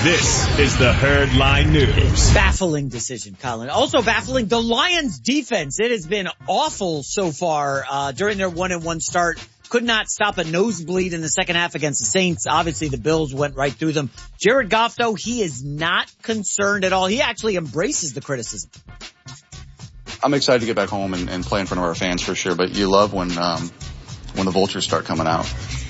This is the Herd Line News. Baffling decision, Colin. Also baffling, the Lions defense. It has been awful so far, during their 1-1 start. Could not stop a nosebleed in the second half against the Saints. Obviously the Bills went right through them. Jared Goff, though, he is not concerned at all. He actually embraces the criticism. I'm excited to get back home and play in front of our fans for sure, but you love when the vultures start coming out.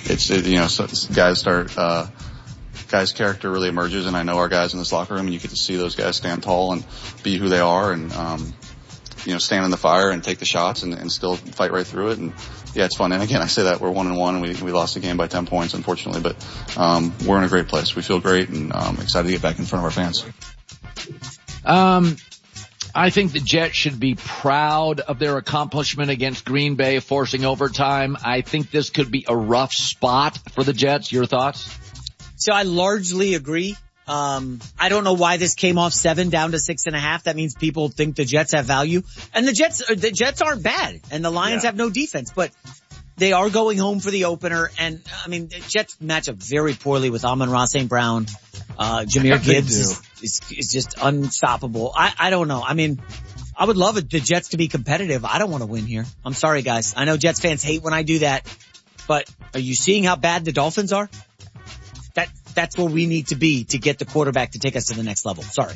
Guys' character really emerges, and I know our guys in this locker room, and you get to see those guys stand tall and be who they are, and stand in the fire and take the shots and still fight right through it. And yeah, it's fun. And again, I say that we're 1-1 and we lost the game by 10 points, unfortunately, but we're in a great place. We feel great and excited to get back in front of our fans. I think the Jets should be proud of their accomplishment against Green Bay, forcing overtime. I think this could be a rough spot for the Jets. Your thoughts? So I largely agree. I don't know why this came off 7 down to 6.5. That means people think the Jets have value. And the Jets aren't bad. And the Lions have no defense, but they are going home for the opener. And I mean, the Jets match up very poorly with Amon-Ra St. Brown. Jahmyr Gibbs is just unstoppable. I don't know. I mean, I would love the Jets to be competitive. I don't want to win here. I'm sorry, guys. I know Jets fans hate when I do that, but are you seeing how bad the Dolphins are? That's where we need to be to get the quarterback to take us to the next level. Sorry.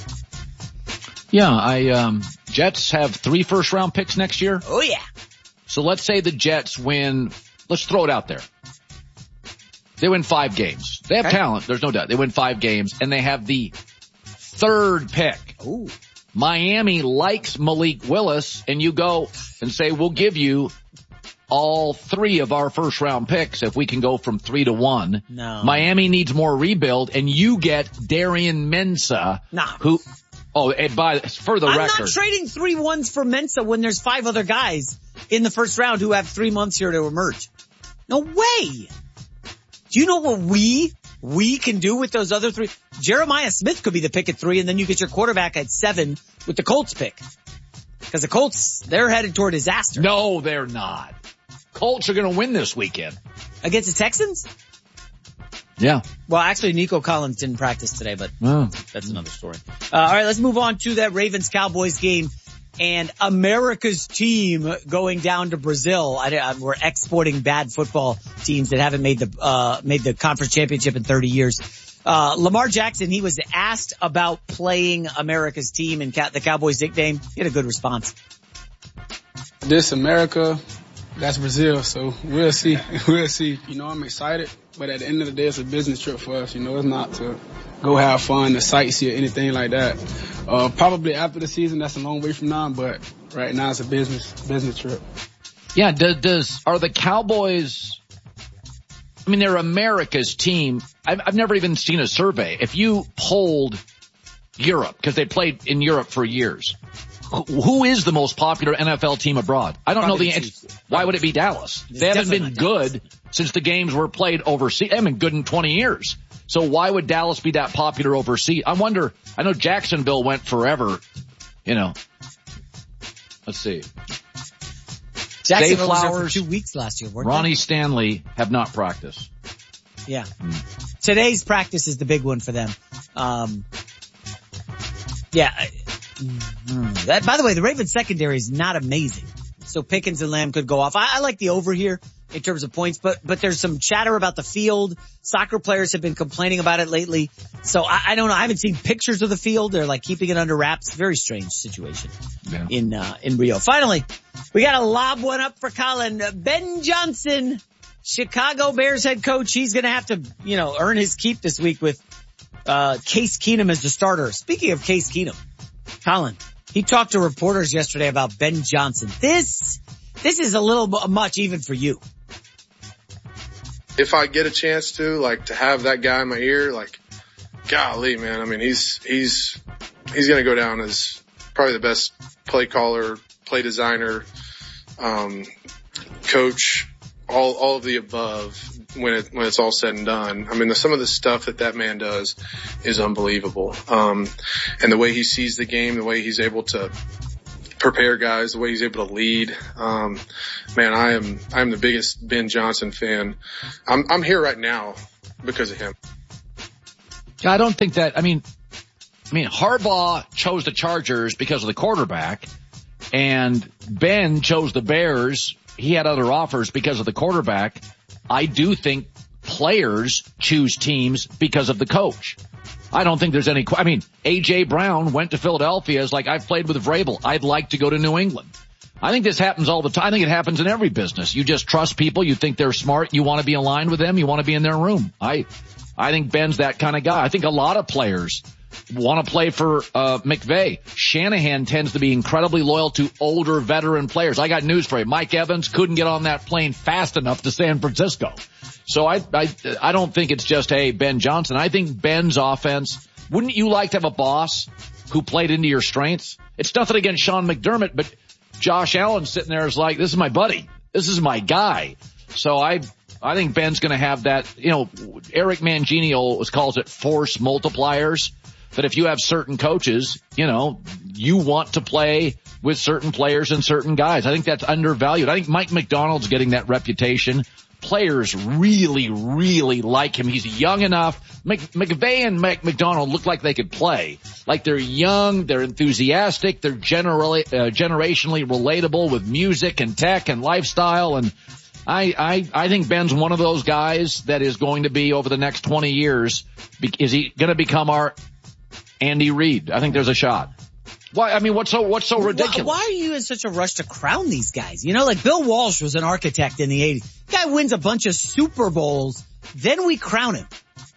Yeah, Jets have 3 first-round picks next year. Oh, yeah. So let's say the Jets win. Let's throw it out there. They win 5 games. They have talent. There's no doubt. They win 5 games, and they have the 3rd pick. Ooh. Miami likes Malik Willis, and you go and say, we'll give you all 3 of our first-round picks if we can go from 3 to 1. No. Miami needs more rebuild, and you get Darian Mensah, who... Oh, and for the record, I'm not trading 3 ones for Mensah when there's 5 other guys in the first round who have 3 months here to emerge. No way. Do you know what we can do with those other 3? Jeremiah Smith could be the pick at 3, and then you get your quarterback at 7 with the Colts pick. Because the Colts, they're headed toward disaster. No, they're not. Colts are going to win this weekend. Against the Texans? Yeah. Well, actually, Nico Collins didn't practice today, but that's another story. All right, let's move on to that Ravens-Cowboys game and America's team going down to Brazil. We're exporting bad football teams that haven't made the conference championship in 30 years. Lamar Jackson, he was asked about playing America's team and the Cowboys nickname. He had a good response. This America, that's Brazil, so we'll see. We'll see. I'm excited, but at the end of the day, it's a business trip for us. It's not to go have fun, to sightsee or anything like that. Probably after the season, that's a long way from now, but right now it's a business trip. Yeah, are the Cowboys, I mean, they're America's team. I've never even seen a survey. If you polled Europe, because they played in Europe for years, who is the most popular NFL team abroad? I don't know the answer. Why would it be Dallas? They haven't been good since the games were played overseas. They haven't been good in 20 years. So why would Dallas be that popular overseas? I wonder, I know Jacksonville went forever, Let's see. Jacksonville was there for 2 weeks last year, weren't Ronnie they? Stanley have not practiced. Yeah. Today's practice is the big one for them. By the way, the Ravens secondary is not amazing. So Pickens and Lamb could go off. I like the over here in terms of points, but there's some chatter about the field. Soccer players have been complaining about it lately. So I don't know. I haven't seen pictures of the field. They're like keeping it under wraps. Very strange situation in Rio. Finally, we got to lob one up for Colin. Ben Johnson, Chicago Bears head coach. He's going to have to, earn his keep this week with Case Keenum as the starter. Speaking of Case Keenum, Colin, he talked to reporters yesterday about Ben Johnson. This is a little much even for you. If I get a chance to have that guy in my ear, golly, man, I mean, he's going to go down as probably the best play caller, play designer, coach, all of the above when it's all said and done. I mean, some of the stuff that man does is unbelievable. And the way he sees the game, the way he's able to prepare guys, the way he's able to lead. Man, I'm the biggest Ben Johnson fan. I'm here right now because of him. I don't think that, I mean, Harbaugh chose the Chargers because of the quarterback, and Ben chose the Bears. He had other offers because of the quarterback. I do think players choose teams because of the coach. I don't think there's any, A.J. Brown went to Philadelphia as like, I've played with Vrabel. I'd like to go to New England. I think this happens all the time. I think it happens in every business. You just trust people. You think they're smart. You want to be aligned with them. You want to be in their room. I think Ben's that kind of guy. I think a lot of players want to play for McVay. Shanahan tends to be incredibly loyal to older veteran players. I got news for you. Mike Evans couldn't get on that plane fast enough to San Francisco. So I don't think it's just, hey, Ben Johnson. I think Ben's offense, wouldn't you like to have a boss who played into your strengths? It's nothing against Sean McDermott, but Josh Allen sitting there is like, this is my buddy. This is my guy. So I think Ben's going to have that, Eric Mangini always calls it force multipliers. That if you have certain coaches, you want to play with certain players and certain guys. I think that's undervalued. I think Mike McDonald's getting that reputation. Players really, really like him. He's young enough. McVay and McDonald look like they could play. Like they're young, they're enthusiastic, they're generationally relatable with music and tech and lifestyle. And I think Ben's one of those guys that is going to be over the next 20 years. Is he going to become our Andy Reid? I think there's a shot. Why? What's so ridiculous? Why are you in such a rush to crown these guys? Like Bill Walsh was an architect in the 80s. Guy wins a bunch of Super Bowls, then we crown him.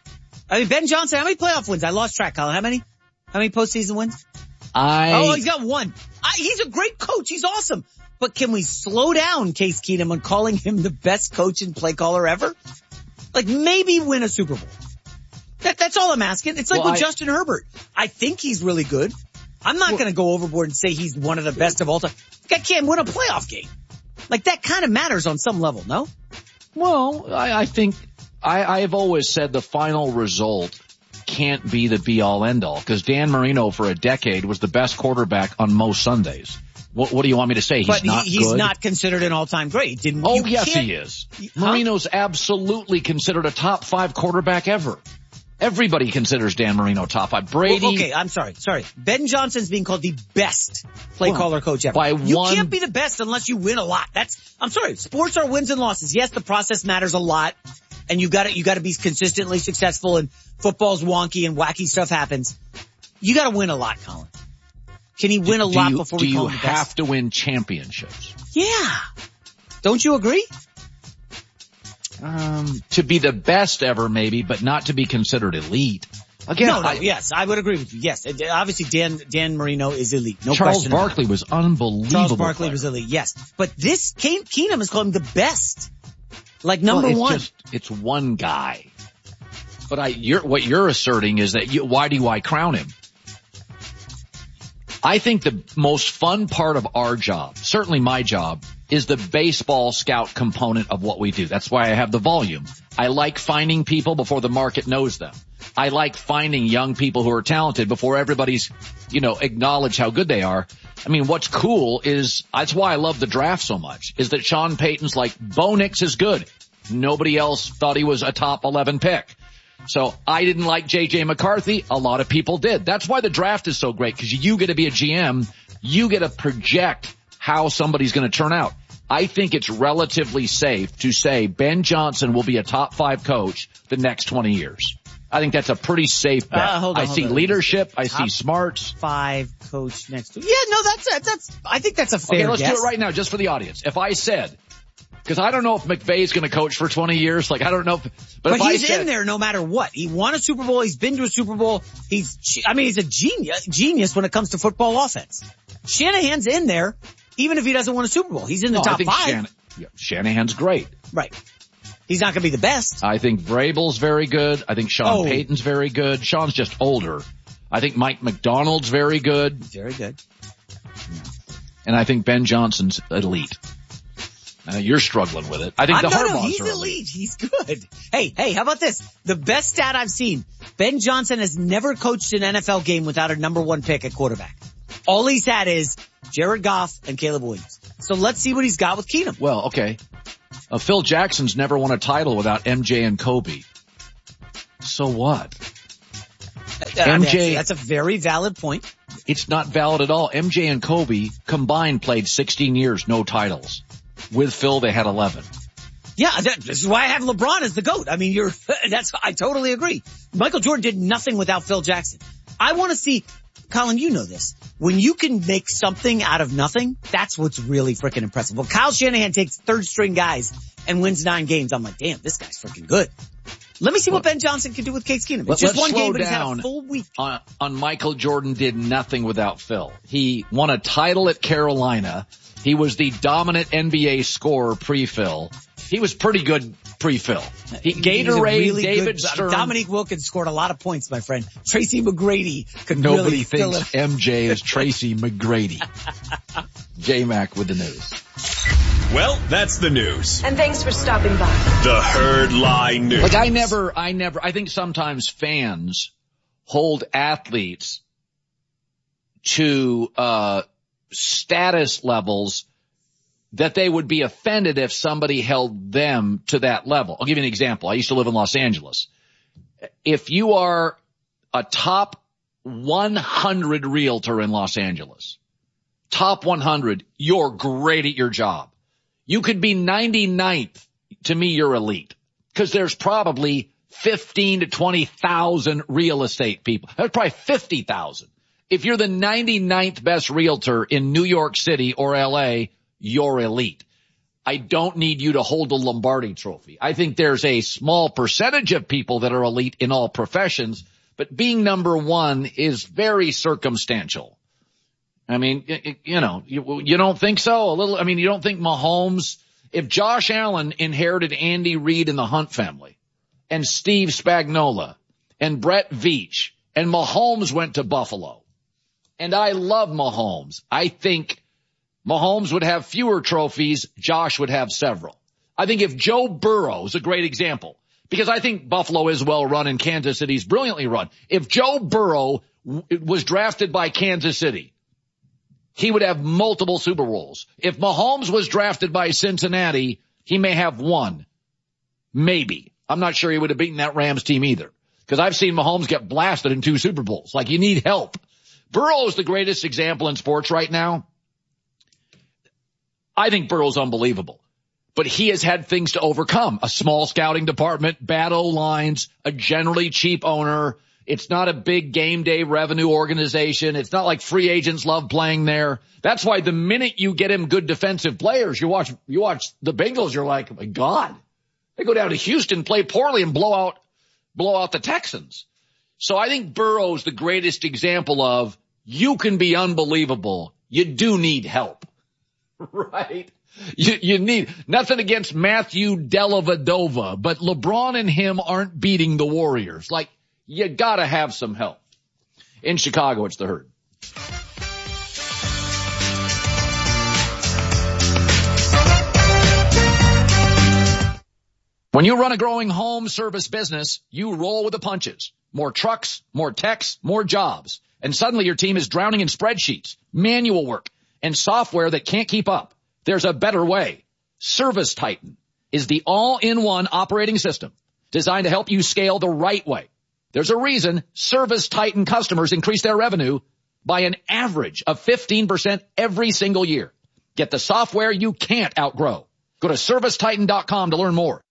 Ben Johnson, how many playoff wins? I lost track, Colin. How many postseason wins? He's got one. He's a great coach. He's awesome. But can we slow down Case Keenum on calling him the best coach and play caller ever? Like maybe win a Super Bowl. That's all I'm asking. It's like with Justin Herbert. I think he's really good. I'm not going to go overboard and say he's one of the best of all time. The guy can't win a playoff game. Like that kind of matters on some level, no? Well, I think I've always said the final result can't be the be all end all because Dan Marino for a decade was the best quarterback on most Sundays. What do you want me to say? He's not considered an all-time great. Yes, he is. Marino's absolutely considered a top 5 quarterback ever. Everybody considers Dan Marino top 5. Brady. Okay, I'm sorry. Ben Johnson's being called the best play caller coach ever. You can't be the best unless you win a lot. I'm sorry. Sports are wins and losses. Yes, the process matters a lot, and you got to be consistently successful. And football's wonky and wacky stuff happens. You got to win a lot, Colin. Can he win a lot before we call him the best? Do you have to win championships? Yeah. Don't you agree? To be the best ever, maybe, but not to be considered elite. Again, yes, I would agree with you. Yes, obviously Dan Marino is elite. No Charles question. Barkley was unbelievable. Charles Barkley was elite. Yes, but this Keenum is calling him the best, like number one. It's one guy. But what you're asserting is that why do I crown him? I think the most fun part of our job, certainly my job, is the baseball scout component of what we do. That's why I have the volume. I like finding people before the market knows them. I like finding young people who are talented before everybody's, acknowledge how good they are. What's cool is, that's why I love the draft so much, is that Sean Payton's like, Bo Nix is good. Nobody else thought he was a top 11 pick. So I didn't like J.J. McCarthy. A lot of people did. That's why the draft is so great, because you get to be a GM. You get to project how somebody's going to turn out. I think it's relatively safe to say Ben Johnson will be a top 5 coach the next 20 years. I think that's a pretty safe bet. I see leadership. I see smarts. 5 coach next. Yeah, no, I think that's a fair guess. Okay, let's do it right now just for the audience. If I said, because I don't know if McVay's going to coach for 20 years. I don't know. But he's in there no matter what. He won a Super Bowl. He's been to a Super Bowl. He's a genius when it comes to football offense. Shanahan's in there, even if he doesn't win a Super Bowl. He's in the top 5. Shanahan's great. Right. He's not going to be the best. I think Vrabel's very good. I think Sean Payton's very good. Sean's just older. I think Mike McDonald's very good. Very good. And I think Ben Johnson's elite. You're struggling with it. I think he's elite. He's good. Hey, how about this? The best stat I've seen. Ben Johnson has never coached an NFL game without a number 1 pick at quarterback. All he's had is Jared Goff and Caleb Williams. So let's see what he's got with Keenum. Well, okay. Phil Jackson's never won a title without MJ and Kobe. So what? MJ, that's a very valid point. It's not valid at all. MJ and Kobe combined played 16 years, no titles. With Phil, they had 11. Yeah, this is why I have LeBron as the GOAT. I mean, I totally agree. Michael Jordan did nothing without Phil Jackson. I want to see, Colin, you know this. When you can make something out of nothing, that's what's really freaking impressive. Well, Kyle Shanahan takes third string guys and wins 9 games. I'm like, damn, this guy's freaking good. Let me see what Ben Johnson can do with Case Keenum. It's just one game, but he's had a full week. On Michael Jordan did nothing without Phil. He won a title at Carolina. He was the dominant NBA scorer pre-Phil. He was pretty good pre-Phil. Gatorade, really David Stern. Dominique Wilkins scored a lot of points, my friend. Tracy McGrady could Nobody really thinks MJ is Tracy McGrady. J-Mac with the news. Well, that's the news. And thanks for stopping by. The Herd Lie News. Like I think sometimes fans hold athletes to, status levels that they would be offended if somebody held them to that level. I'll give you an example. I used to live in Los Angeles. If you are a top 100 realtor in Los Angeles, top 100, you're great at your job. You could be 99th. To me, you're elite. Because there's probably 15 to 20,000 real estate people. There's probably 50,000. If you're the 99th best realtor in New York City or LA, you're elite. I don't need you to hold a Lombardi trophy. I think there's a small percentage of people that are elite in all professions, but being number one is very circumstantial. I mean, you don't think so? You don't think Mahomes, if Josh Allen inherited Andy Reid and the Hunt family and Steve Spagnuolo and Brett Veach and Mahomes went to Buffalo, and I love Mahomes, I think Mahomes would have fewer trophies. Josh would have several. I think if Joe Burrow is a great example, because I think Buffalo is well run and Kansas City is brilliantly run. If Joe Burrow was drafted by Kansas City, he would have multiple Super Bowls. If Mahomes was drafted by Cincinnati, he may have one. Maybe. I'm not sure he would have beaten that Rams team either. Because I've seen Mahomes get blasted in 2 Super Bowls. Like, you need help. Burrow is the greatest example in sports right now. I think Burrow's unbelievable, but he has had things to overcome. A small scouting department, bad O-lines, a generally cheap owner. It's not a big game day revenue organization. It's not like free agents love playing there. That's why the minute you get him good defensive players, you watch the Bengals, you're like, oh my God, they go down to Houston, play poorly and blow out the Texans. So I think Burrow's the greatest example of you can be unbelievable. You do need help. Right? You need nothing against Matthew Dellavedova, but LeBron and him aren't beating the Warriors. Like, you gotta have some help. In Chicago, it's the Herd. When you run a growing home service business, you roll with the punches. More trucks, more techs, more jobs. And suddenly your team is drowning in spreadsheets, manual work, and software that can't keep up. There's a better way. Service Titan is the all-in-one operating system designed to help you scale the right way. There's a reason Service Titan customers increase their revenue by an average of 15% every single year. Get the software you can't outgrow. Go to ServiceTitan.com to learn more.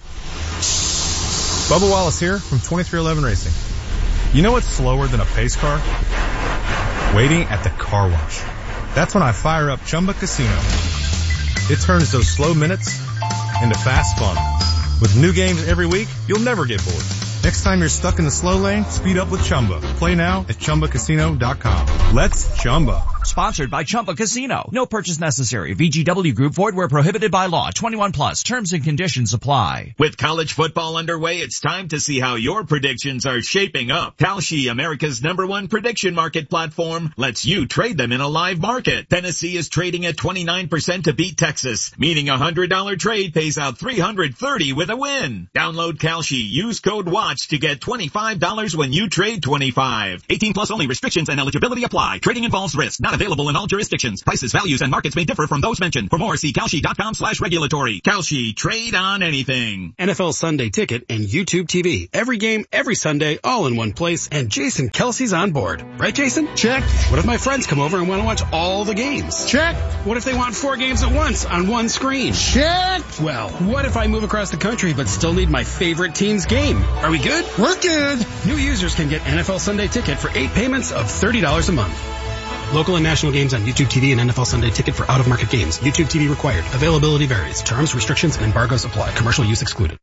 Bubba Wallace here from 2311 Racing. You know what's slower than a pace car? Waiting at the car wash. That's when I fire up Chumba Casino. It turns those slow minutes into fast fun. With new games every week, you'll never get bored. Next time you're stuck in the slow lane, speed up with Chumba. Play now at ChumbaCasino.com. Let's Chumba. Sponsored by Chumba Casino. No purchase necessary. VGW Group. Void where prohibited by law. 21 plus. Terms and conditions apply. With college football underway, it's time to see how your predictions are shaping up. Kalshi, America's #1 prediction market platform, lets you trade them in a live market. Tennessee is trading at 29% to beat Texas, meaning a $100 trade pays out $330 with a win. Download Kalshi. Use code WATCH to get $25 when you trade $25. 18 plus only. Restrictions and eligibility apply. Trading involves risk. Not Not available in all jurisdictions. Prices, values, and markets may differ from those mentioned. For more, see Kalshi.com/regulatory. Kalshi, trade on anything. NFL Sunday Ticket and YouTube TV. Every game, every Sunday, all in one place. And Jason Kelsey's on board. Right, Jason? Check. What if my friends come over and want to watch all the games? Check. What if they want 4 games at once on one screen? Check. Well, what if I move across the country but still need my favorite team's game? Are we good? We're good. New users can get NFL Sunday Ticket for 8 payments of $30 a month. Local and national games on YouTube TV and NFL Sunday Ticket for out-of-market games. YouTube TV required. Availability varies. Terms, restrictions, and embargoes apply. Commercial use excluded.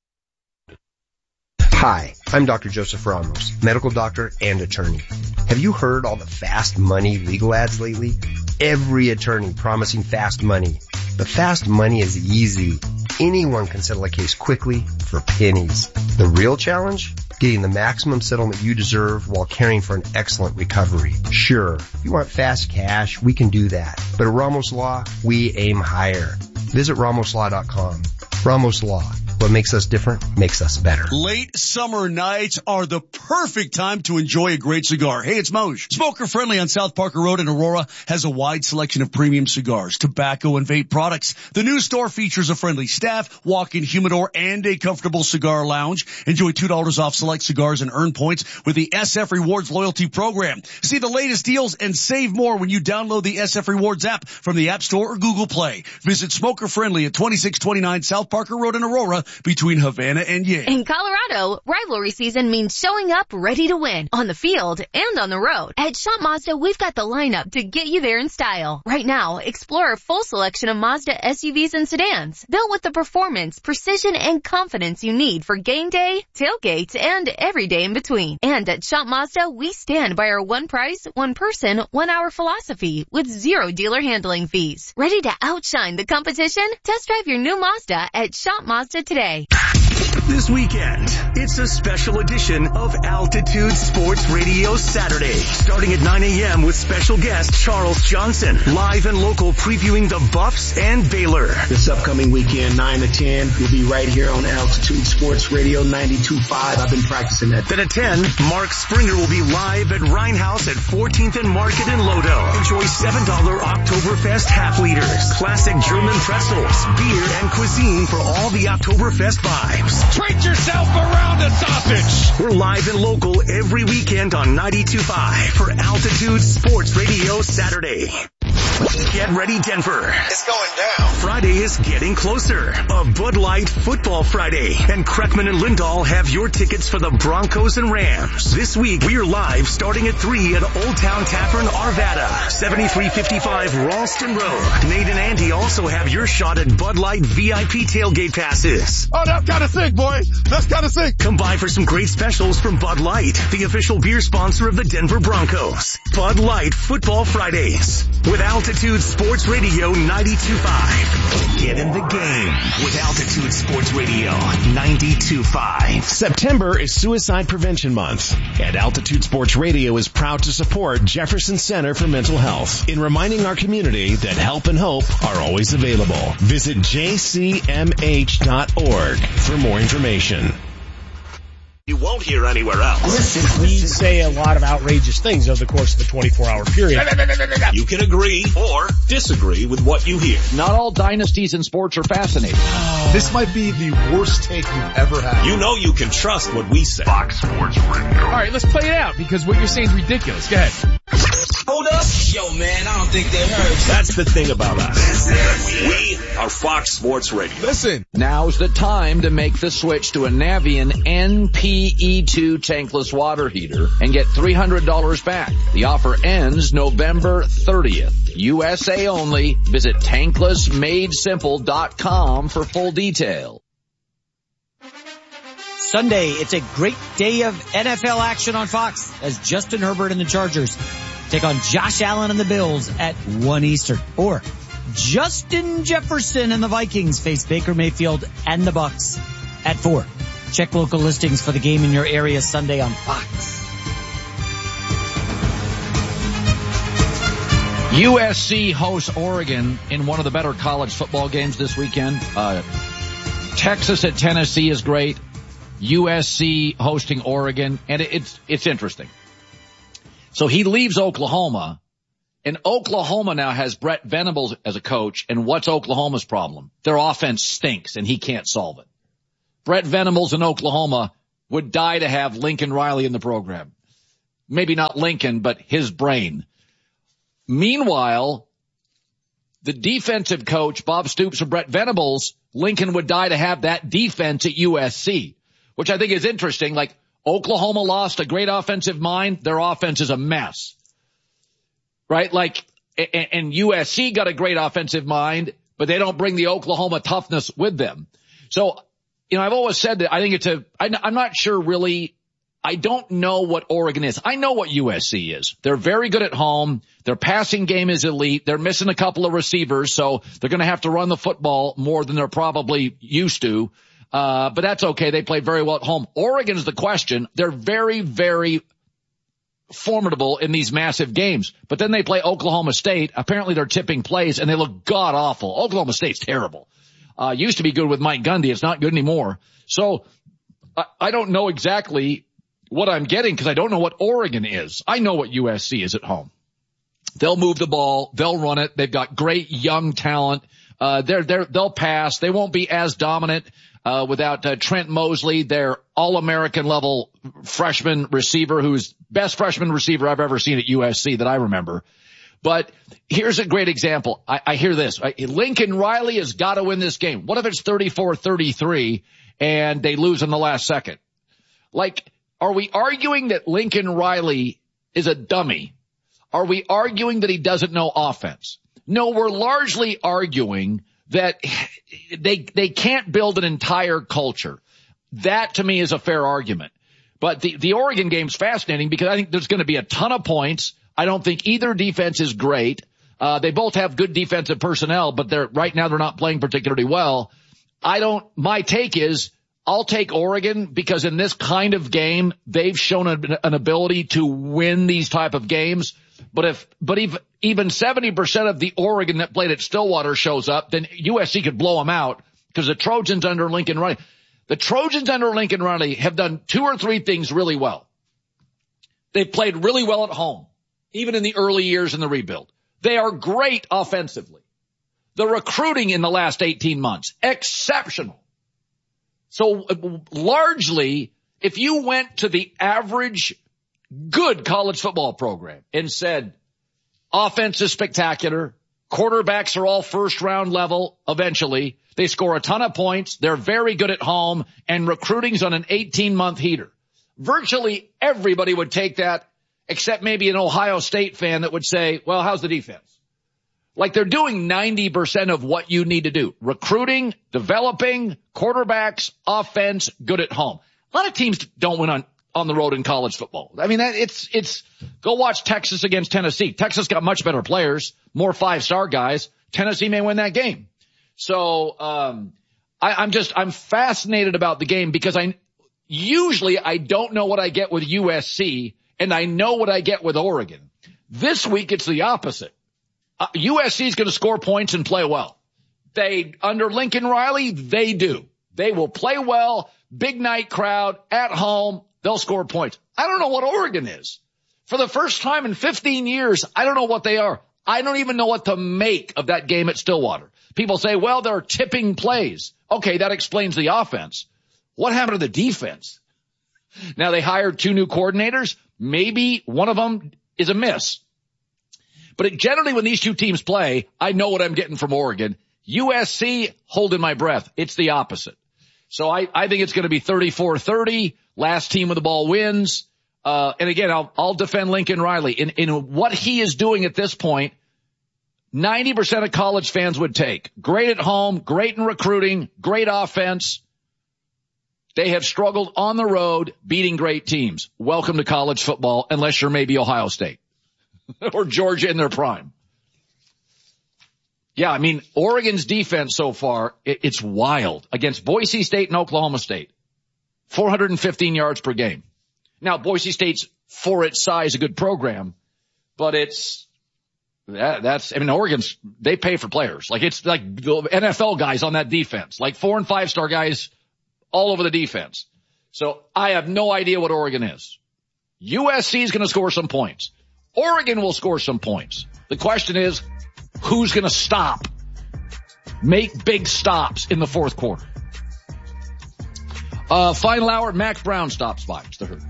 Hi, I'm Dr. Joseph Ramos, medical doctor and attorney. Have you heard all the fast money legal ads lately? Every attorney promising fast money. But fast money is easy. Anyone can settle a case quickly for pennies. The real challenge? Getting the maximum settlement you deserve while caring for an excellent recovery. Sure, if you want fast cash, we can do that. But at Ramos Law, we aim higher. Visit RamosLaw.com. Ramos Law. What makes us different makes us better. Late summer nights are the perfect time to enjoy a great cigar. Hey, it's Moj. Smoker Friendly on South Parker Road in Aurora has a wide selection of premium cigars, tobacco, and vape products. The new store features a friendly staff, walk-in humidor, and a comfortable cigar lounge. Enjoy $2 off select cigars and earn points with the SF Rewards loyalty program. See the latest deals and save more when you download the SF Rewards app from the App Store or Google Play. Visit Smoker Friendly at 2629 South Parker Road in Aurora, between Havana and Yale. In Colorado, rivalry season means showing up ready to win on the field and on the road. At Shop Mazda, we've got the lineup to get you there in style. Right now, explore a full selection of Mazda SUVs and sedans, built with the performance, precision, and confidence you need for game day, tailgates, and every day in between. And at Shop Mazda, we stand by our one price, one person, 1 hour philosophy with 0 dealer handling fees. Ready to outshine the competition? Test drive your new Mazda at Shop Mazda today. This weekend, it's a special edition of Altitude Sports Radio Saturday, starting at 9 a.m. with special guest Charles Johnson, live and local previewing the Buffs and Baylor. This upcoming weekend, 9 to 10, we'll be right here on Altitude Sports Radio 92.5. I've been practicing that. Then at 10, Mark Springer will be live at Rhine House at 14th and Market in Lodo. Enjoy $7 Oktoberfest half liters, classic German pretzels, beer, and cuisine for all the Oktoberfest vibes. Treat yourself around a sausage. We're live and local every weekend on 92.5 for Altitude Sports Radio Saturday. Get ready, Denver. It's going down. Friday is getting closer. A Bud Light Football Friday. And Kreckman and Lindahl have your tickets for the Broncos and Rams. This week, we are live starting at 3 at Old Town Tavern, Arvada, 7355 Ralston Road. Nate and Andy also have your shot at Bud Light VIP tailgate passes. Oh, that's kind of sick, boy. That's kind of sick. Come by for some great specials from Bud Light, the official beer sponsor of the Denver Broncos. Bud Light Football Fridays with Altitude Sports Radio 92.5. Get in the game with Altitude Sports Radio 92.5. September is Suicide Prevention Month, and Altitude Sports Radio is proud to support Jefferson Center for Mental Health in reminding our community that help and hope are always available. Visit jcmh.org for more information. You won't hear anywhere else. We say a lot of outrageous things over the course of a 24-hour period. You can agree or disagree with what you hear. Not all dynasties in sports are fascinating. This might be the worst take you've ever had. You know you can trust what we say. Fox Sports Radio. All right, let's play it out because what you're saying is ridiculous. Go ahead. Hold up. Yo, man, I don't think they heard. That's the thing about us. We are Fox Sports Radio. Listen. Now's the time to make the switch to a Navion NPE2 tankless water heater and get $300 back. The offer ends November 30th. USA only. Visit tanklessmadesimple.com for full detail. Sunday, it's a great day of NFL action on Fox as Justin Herbert and the Chargers take on Josh Allen and the Bills at 1 Eastern. Or Justin Jefferson and the Vikings face Baker Mayfield and the Bucks at 4. Check local listings for the game in your area Sunday on Fox. USC hosts Oregon in one of the better college football games this weekend. Texas at Tennessee is great. USC hosting Oregon, and it's interesting. So he leaves Oklahoma And Oklahoma now has Brett Venables as a coach. And what's Oklahoma's problem? Their offense stinks and he can't solve it. Brett Venables in Oklahoma would die to have Lincoln Riley in the program. Maybe not Lincoln, but his brain. Meanwhile, the defensive coach, Bob Stoops or Brett Venables, Lincoln would die to have that defense at USC, which I think is interesting. Like, Oklahoma lost a great offensive mind. Their offense is a mess. Right? Like, and USC got a great offensive mind, but they don't bring the Oklahoma toughness with them. So, I've always said that I think I'm not sure really. I don't know what Oregon is. I know what USC is. They're very good at home. Their passing game is elite. They're missing a couple of receivers, so they're going to have to run the football more than they're probably used to. But that's okay. They play very well at home. Oregon's the question. They're very, very formidable in these massive games. But then they play Oklahoma State. Apparently they're tipping plays, and they look god-awful. Oklahoma State's terrible. Used to be good with Mike Gundy. It's not good anymore. So I don't know exactly what I'm getting because I don't know what Oregon is. I know what USC is at home. They'll move the ball. They'll run it. They've got great young talent. They'll pass. They won't be as dominant without Trent Mosley, their all-American level freshman receiver, who's best freshman receiver I've ever seen at USC that I remember. But here's a great example. I hear this. Lincoln Riley has got to win this game. What if it's 34-33 and they lose in the last second? Like, are we arguing that Lincoln Riley is a dummy? Are we arguing that he doesn't know offense? No, we're largely arguing that they can't build an entire culture. That to me is a fair argument. But the Oregon game's fascinating because I think there's going to be a ton of points. I don't think either defense is great. They both have good defensive personnel, but right now they're not playing particularly well. My take is I'll take Oregon because in this kind of game, they've shown an ability to win these type of games. But if even 70% of the Oregon that played at Stillwater shows up, then USC could blow them out because the Trojans under Lincoln Riley have done 2 or 3 things really well. They've played really well at home, even in the early years in the rebuild. They are great offensively. The recruiting in the last 18 months, exceptional. So largely, if you went to the average good college football program and said, offense is spectacular, quarterbacks are all first round level eventually, they score a ton of points, they're very good at home, and recruiting's on an 18-month heater. Virtually everybody would take that, except maybe an Ohio State fan that would say, well, how's the defense? Like they're doing 90% of what you need to do. Recruiting, developing, quarterbacks, offense, good at home. A lot of teams don't win on the road in college football. I mean, it's go watch Texas against Tennessee. Texas got much better players, more 5-star guys. Tennessee may win that game. So, I'm fascinated about the game because usually I don't know what I get with USC and I know what I get with Oregon. This week it's the opposite. USC is going to score points and play well. Under Lincoln Riley, they do. They will play well, big night crowd, at home, they'll score points. I don't know what Oregon is. For the first time in 15 years, I don't know what they are. I don't even know what to make of that game at Stillwater. People say, well, they're tipping plays. Okay, that explains the offense. What happened to the defense? Now they hired 2 new coordinators. Maybe one of them is a miss. But generally when these 2 teams play, I know what I'm getting from Oregon. USC, holding my breath. It's the opposite. So I think it's going to be 34-30. Last team with the ball wins. And again, I'll defend Lincoln Riley. In what he is doing at this point, 90% of college fans would take. Great at home, great in recruiting, great offense. They have struggled on the road beating great teams. Welcome to college football, unless you're maybe Ohio State or Georgia in their prime. Yeah, I mean, Oregon's defense so far, it's wild. Against Boise State and Oklahoma State, 415 yards per game. Now, Boise State's, for its size, a good program, but Oregon's, they pay for players. Like, it's like the NFL guys on that defense, like 4- and 5-star guys all over the defense. So I have no idea what Oregon is. USC is going to score some points. Oregon will score some points. The question is, who's going to stop? Make big stops in the fourth quarter. Final hour, Max Brown stops by. It's the Herd.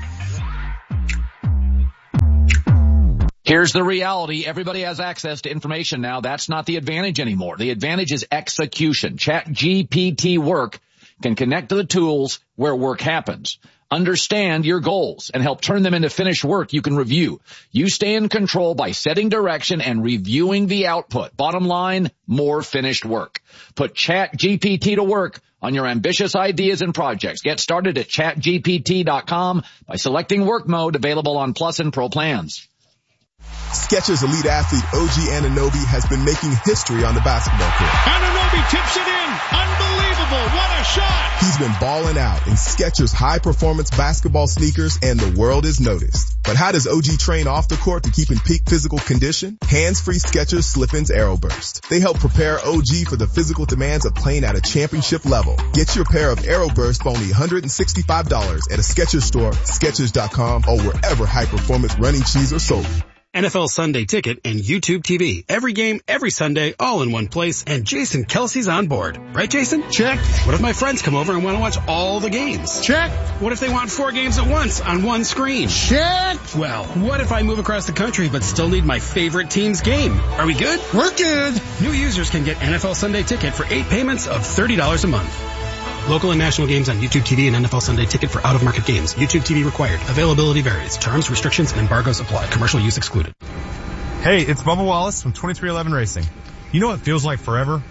Here's the reality. Everybody has access to information now. That's not the advantage anymore. The advantage is execution. ChatGPT Work can connect to the tools where work happens. Understand your goals and help turn them into finished work you can review. You stay in control by setting direction and reviewing the output. Bottom line, more finished work. Put ChatGPT to work on your ambitious ideas and projects. Get started at chatgpt.com by selecting work mode, available on Plus and Pro plans. Skechers elite athlete OG Anunoby has been making history on the basketball court. Anunoby tips it in. Unbelievable. What a shot. He's been balling out in Skechers high-performance basketball sneakers, and the world is noticed. But how does OG train off the court to keep in peak physical condition? Hands-free Skechers Slip-ins Aeroburst. They help prepare OG for the physical demands of playing at a championship level. Get your pair of Aeroburst for only $165 at a Skechers store, Skechers.com, or wherever high-performance running shoes are sold. NFL Sunday Ticket and YouTube TV. Every game, every Sunday, all in one place. And Jason Kelsey's on board. Right, Jason? Check. What if my friends come over and want to watch all the games? Check. What if they want 4 games at once on one screen? Check. Well, what if I move across the country but still need my favorite team's game? Are we good? We're good. New users can get NFL Sunday Ticket for 8 payments of $30 a month. Local and national games on YouTube TV and NFL Sunday Ticket for out-of-market games. YouTube TV required. Availability varies. Terms, restrictions, and embargoes apply. Commercial use excluded. Hey, it's Bubba Wallace from 2311 Racing. You know what feels like forever?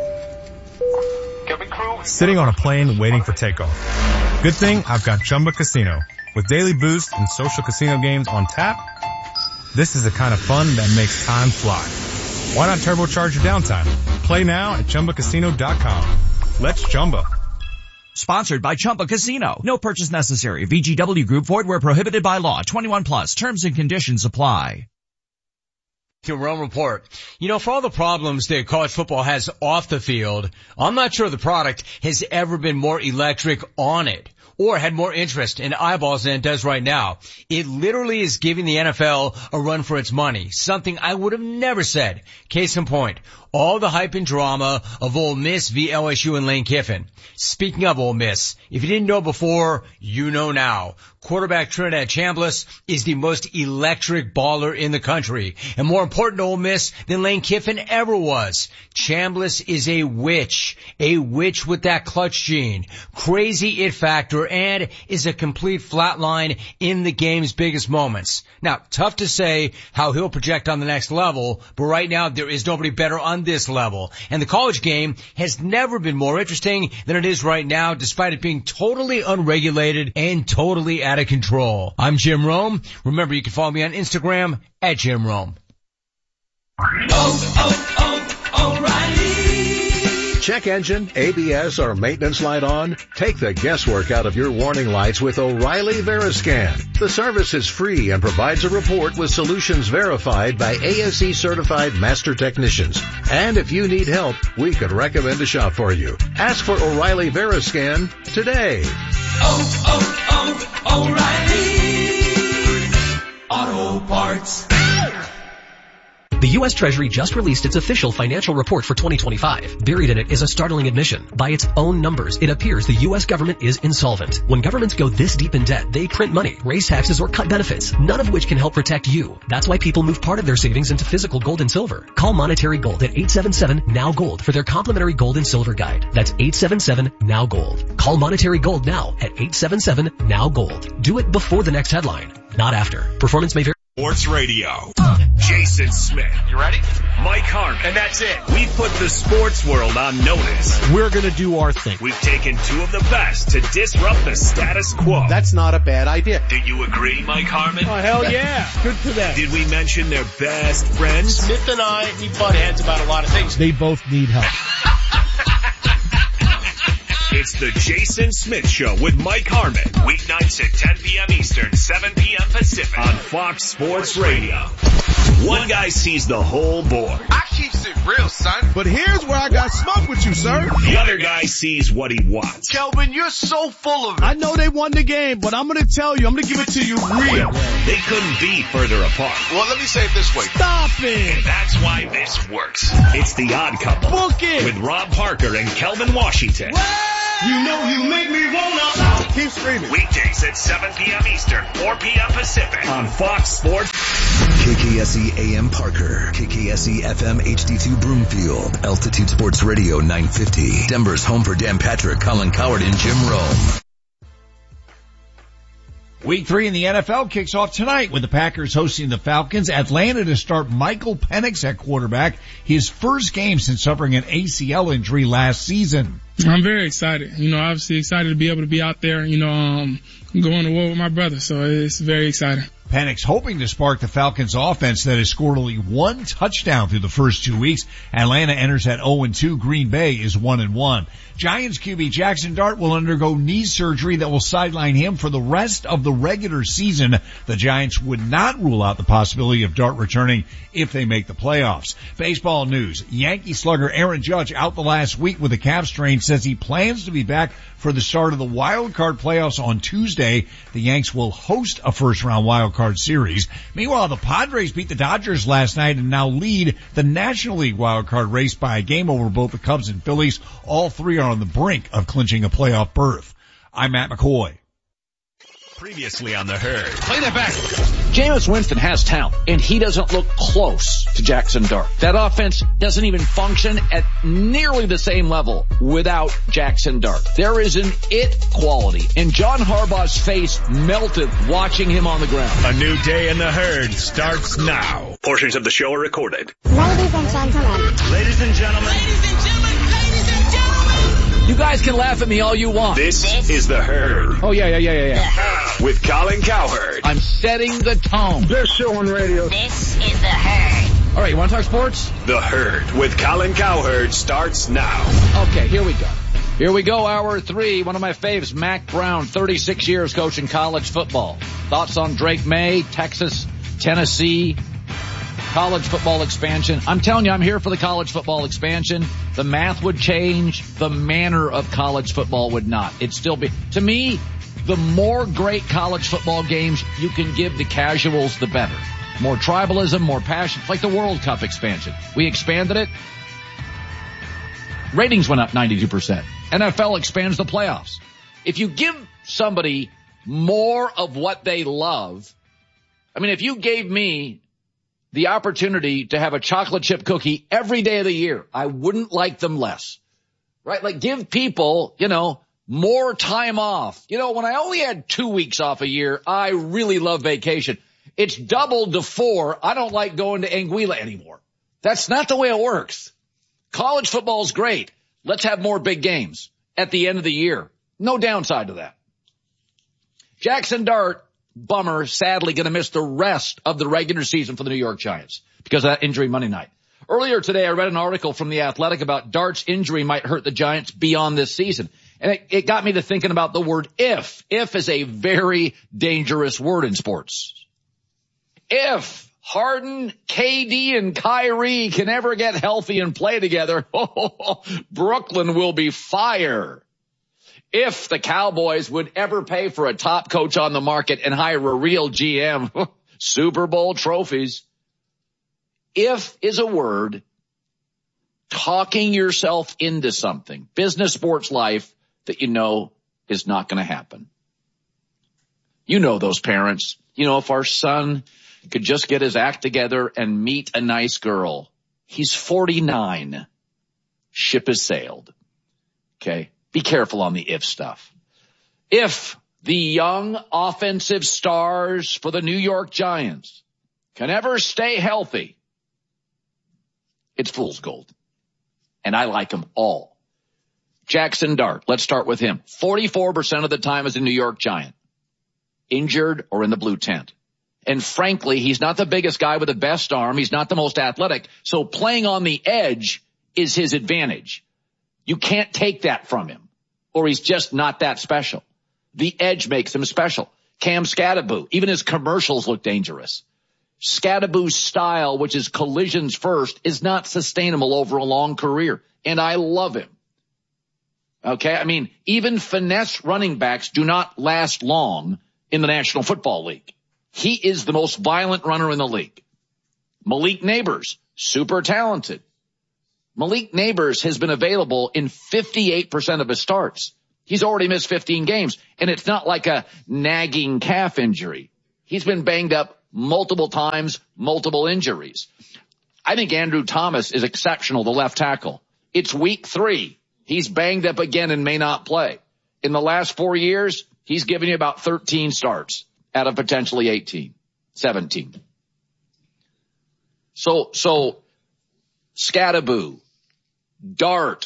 Sitting on a plane waiting for takeoff. Good thing I've got Chumba Casino. With daily boosts and social casino games on tap, this is the kind of fun that makes time fly. Why not turbocharge your downtime? Play now at ChumbaCasino.com. Let's Chumba. Sponsored by Chumba Casino. No purchase necessary. VGW Group. Void where prohibited by law. 21 plus. Terms and conditions apply. Jerome Report. You know, for all the problems that college football has off the field, I'm not sure the product has ever been more electric on it or had more interest in eyeballs than it does right now. It literally is giving the NFL a run for its money, something I would have never said. Case in point, all the hype and drama of Ole Miss v. LSU and Lane Kiffin. Speaking of Ole Miss, if you didn't know before, you know now. Quarterback Trinidad Chambliss is the most electric baller in the country, and more important to Ole Miss than Lane Kiffin ever was. Chambliss is a witch with that clutch gene, crazy it factor, and is a complete flatline in the game's biggest moments. Now, tough to say how he'll project on the next level, but right now there is nobody better on this level. And the college game has never been more interesting than it is right now, despite it being totally unregulated and totally out of control. I'm Jim Rome. Remember, you can follow me on Instagram at Jim Rome. O'Reilly. Check engine, ABS, or maintenance light on? Take the guesswork out of your warning lights with O'Reilly Veriscan. The service is free and provides a report with solutions verified by ASE certified master technicians. And if you need help, we could recommend a shop for you. Ask for O'Reilly Veriscan today. O'Reilly Auto Parts. The U.S. Treasury just released its official financial report for 2025. Buried in it is a startling admission. By its own numbers, it appears the U.S. government is insolvent. When governments go this deep in debt, they print money, raise taxes, or cut benefits, none of which can help protect you. That's why people move part of their savings into physical gold and silver. Call Monetary Gold at 877-NOW-GOLD for their complimentary gold and silver guide. That's 877-NOW-GOLD. Call Monetary Gold now at 877-NOW-GOLD. Do it before the next headline, not after. Performance may vary. Sports Radio. Jason Smith. You ready? Mike Harmon. And that's it. We put the sports world on notice. We're going to do our thing. We've taken two of the best to disrupt the status quo. That's not a bad idea. Do you agree, Mike Harmon? Oh, hell yeah. Good for them. Did we mention their best friends? Smith and I, butt heads about a lot of things. They both need help. It's the Jason Smith Show with Mike Harmon. Weeknights at 10 p.m. Eastern, 7 p.m. Pacific on Fox Sports Radio. One guy sees the whole board. I keeps it real, son. But here's where I got smoke with you, sir. The other guy sees what he wants. Kelvin, you're so full of it. I know they won the game, but I'm going to tell you, I'm going to give it to you real. They couldn't be further apart. Well, let me say it this way. Stop it. And that's why this works. It's The Odd Couple. Book it. With Rob Parker and Kelvin Washington. You know you make me wanna. Keep screaming. Weekdays at 7 p.m. Eastern, 4 p.m. Pacific on Fox Sports. KKSE AM Parker, KKSE FM HD2 Broomfield, Altitude Sports Radio 950, Denver's home for Dan Patrick, Colin Cowherd, and Jim Rome. Week 3 in the NFL kicks off tonight with the Packers hosting the Falcons. Atlanta to start Michael Penix at quarterback, his first game since suffering an ACL injury last season. I'm very excited. Obviously excited to be able to be out there, going to war with my brother. So it's very exciting. Penix hoping to spark the Falcons offense that has scored only one touchdown through the first 2 weeks. Atlanta enters at 0-2. Green Bay is 1-1. Giants QB Jackson Dart will undergo knee surgery that will sideline him for the rest of the regular season. The Giants would not rule out the possibility of Dart returning if they make the playoffs. Baseball news. Yankee slugger Aaron Judge out the last week with a calf strain says he plans to be back for the start of the wild card playoffs on Tuesday. The Yanks will host a first round wild card series. Meanwhile, the Padres beat the Dodgers last night and now lead the National League wild card race by a game over both the Cubs and Phillies. All three are on the brink of clinching a playoff berth. I'm Matt McCoy. Previously on The Herd. Play that back. Jameis Winston has talent, and he doesn't look close to Jackson Dart. That offense doesn't even function at nearly the same level without Jackson Dart. There is an it quality, and John Harbaugh's face melted watching him on the ground. A new day in The Herd starts now. Portions of the show are recorded. Ladies and gentlemen. Ladies and gentlemen. Ladies and gentlemen. Ladies and gentlemen. You guys can laugh at me all you want. This is The Herd. Oh, yeah. With Colin Cowherd. I'm setting the tone. Best show on radio. This is The Herd. All right, you want to talk sports? The Herd with Colin Cowherd starts now. Okay, here we go. Here we go, hour 3. One of my faves, Mack Brown, 36 years coaching college football. Thoughts on Drake May, Texas, Tennessee, college football expansion. I'm telling you, I'm here for the college football expansion. The math would change. The manner of college football would not. It'd still be, to me, the more great college football games you can give the casuals, the better. More tribalism, more passion. It's like the World Cup expansion. We expanded it. Ratings went up 92%. NFL expands the playoffs. If you give somebody more of what they love, if you gave me the opportunity to have a chocolate chip cookie every day of the year, I wouldn't like them less. Right? Like give people, more time off. When I only had 2 weeks off a year, I really love vacation. It's doubled to 4. I don't like going to Anguilla anymore. That's not the way it works. College football is great. Let's have more big games at the end of the year. No downside to that. Jackson Dart, bummer, sadly going to miss the rest of the regular season for the New York Giants because of that injury Monday night. Earlier today, I read an article from The Athletic about Dart's injury might hurt the Giants beyond this season. And it got me to thinking about the word if. If is a very dangerous word in sports. If Harden, KD, and Kyrie can ever get healthy and play together, Brooklyn will be fire. If the Cowboys would ever pay for a top coach on the market and hire a real GM, Super Bowl trophies. If is a word talking yourself into something, business, sports, life, that is not going to happen. Those parents. If our son could just get his act together and meet a nice girl. He's 49. Ship has sailed. Okay. Be careful on the if stuff. If the young offensive stars for the New York Giants can ever stay healthy, it's fool's gold. And I like them all. Jackson Dart, let's start with him. 44% of the time as a New York Giant. Injured or in the blue tent. And frankly, he's not the biggest guy with the best arm. He's not the most athletic. So playing on the edge is his advantage. You can't take that from him. or he's just not that special. The edge makes him special. Cam Skattebo, even his commercials look dangerous. Skattebo's style, which is collisions first, is not sustainable over a long career, and I love him. Okay, I mean, even finesse running backs do not last long in the National Football League. He is the most violent runner in the league. Malik Neighbors, super talented. Malik Neighbors has been available in 58% of his starts. He's already missed 15 games, and it's not like a nagging calf injury. He's been banged up multiple times, multiple injuries. I think Andrew Thomas is exceptional, the left tackle. It's week 3. He's banged up again and may not play. In the last 4 years, he's given you about 13 starts out of potentially 18, 17. So Skattebo, Dart,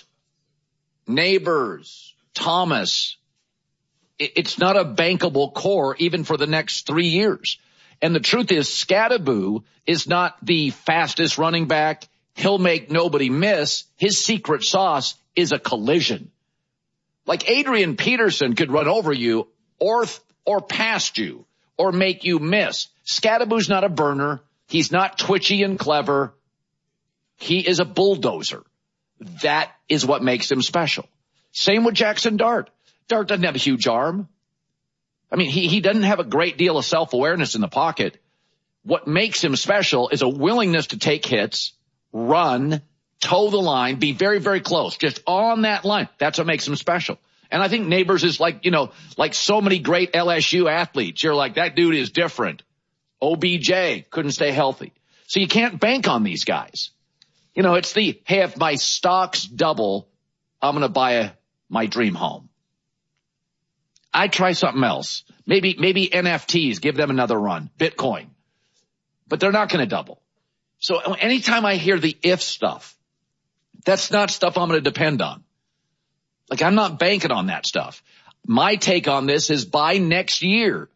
Neighbors, Thomas, it's not a bankable core even for the next 3 years. And the truth is, Skattebo is not the fastest running back. He'll make nobody miss. His secret sauce is a collision. Like Adrian Peterson could run over you or past you or make you miss. Skattebo's not a burner. He's not twitchy and clever. He is a bulldozer. That is what makes him special. Same with Jackson Dart. Dart doesn't have a huge arm. I mean, he doesn't have a great deal of self-awareness in the pocket. What makes him special is a willingness to take hits, run, toe the line, be very, very close, just on that line. That's what makes him special. And I think Neighbors is like so many great LSU athletes. You're like, that dude is different. OBJ couldn't stay healthy. So you can't bank on these guys. It's the, hey, if my stocks double, I'm going to buy my dream home. I'd try something else. Maybe NFTs, give them another run. Bitcoin. But they're not going to double. So anytime I hear the if stuff, that's not stuff I'm going to depend on. Like, I'm not banking on that stuff. My take on this is by next year,